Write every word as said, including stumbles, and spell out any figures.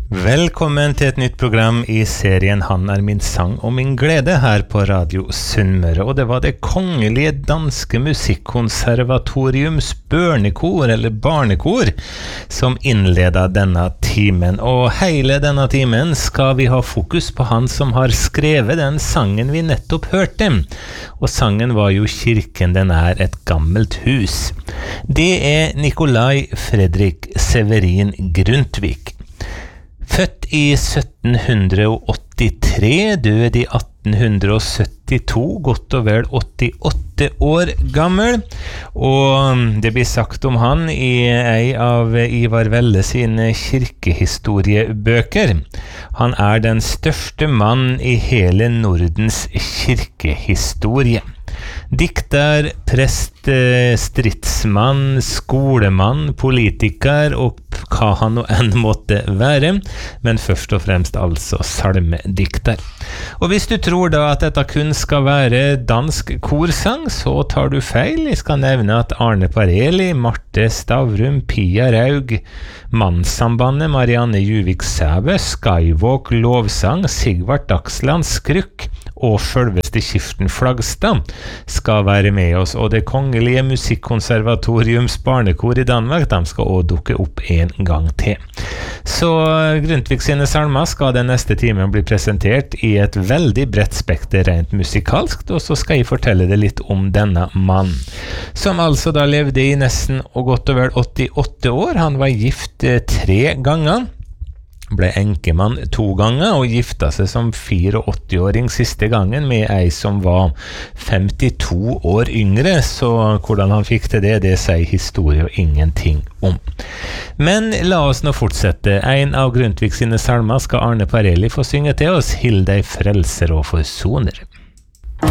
Velkommen til et nytt program i serien Han er min sang og min glede her på Radio Sunnmøre. Og det var det kongelige danske musikkonservatoriums børnekor, eller barnekor, som innledet denne timen. Og hele denne timen skal vi ha fokus på han som har skrevet den sangen vi nettopp hørte. Og sangen var jo Kirken, den er et gammelt hus. Det er Nikolai Fredrik Severin Grundtvig. Født i sytten åttitre, død i atten syttito, godt og vel åttiåtte år gammel. Og det blir sagt om han i ei av Ivar Velle sine kirkehistoriebøker. Han er den største mann i hele Nordens kirkehistorie. Dikter, prest, stridsmann, skolemann, politiker og hva han nå enn måtte være, men først og fremst altså salmedikter. Og hvis du tror da at dette kun skal være dansk korsang, så tar du feil. Jeg skal nevne at Arne Pareli, Marte Stavrum, Pia Raug, Mannssambandet, Marianne Juvik Sæve, Skywalk, Lovsang, Sigvart Dagsland, Skruk og selveste Kirsten Flagstad skal være med oss, og det kongelige musikkonservatoriums barnekor i Danmark, de skal også dukke opp en gang til. Så Grundtvig sine salmer skal den neste timen bli presentert i et veldig bredt spekter rent musikalsk, og så skal jeg fortelle deg litt om denne mann, som altså da levde i nesten og godt og vel åttiåtte år. Han var gift tre ganger, ble enkemann to ganger og gifta seg som åttifireåring siste gangen med ei som var femtito år yngre, så hvordan han fikk til det, det sier historie og ingenting om. Men la oss nå fortsette. En av Grundtvig sine salmer skal Arne Pareli få synge til oss, Hill deg frelser og forsoner.